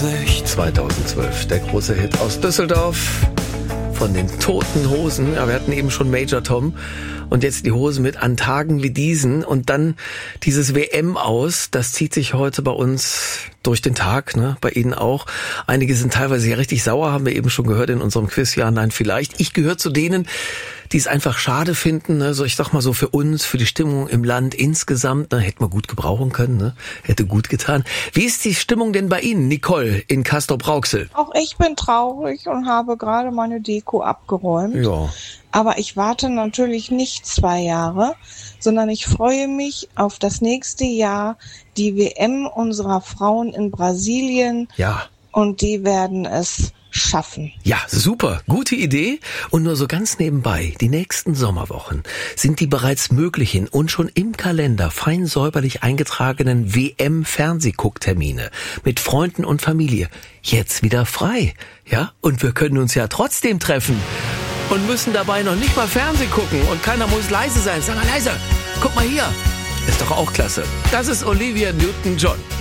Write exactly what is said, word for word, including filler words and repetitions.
Vorsicht, zweitausendzwölf, der große Hit aus Düsseldorf von den Toten Hosen. Ja, wir hatten eben schon Major Tom und jetzt die Hosen mit An Tagen wie diesen und dann dieses W M aus. Das zieht sich heute bei uns durch den Tag, ne? Bei Ihnen auch. Einige sind teilweise ja richtig sauer, haben wir eben schon gehört in unserem Quiz. Ja, nein, vielleicht. Ich gehöre zu denen, die es einfach schade finden, ne? So, ich sag mal so für uns, für die Stimmung im Land insgesamt, ne? Hätte man gut gebrauchen können, ne? Hätte gut getan. Wie ist die Stimmung denn bei Ihnen, Nicole, in Castrop-Rauxel? Auch ich bin traurig und habe gerade meine Deko abgeräumt. Ja. Aber ich warte natürlich nicht zwei Jahre, sondern ich freue mich auf das nächste Jahr, die W M unserer Frauen in Brasilien. Ja. Und die werden es schaffen. Ja, super. Gute Idee. Und nur so ganz nebenbei, die nächsten Sommerwochen sind die bereits möglichen und schon im Kalender fein säuberlich eingetragenen W M-Fernsehgucktermine mit Freunden und Familie jetzt wieder frei. Ja, und wir können uns ja trotzdem treffen und müssen dabei noch nicht mal Fernsehen gucken und keiner muss leise sein. Sag mal leise, guck mal hier. Ist doch auch klasse. Das ist Olivia Newton-John.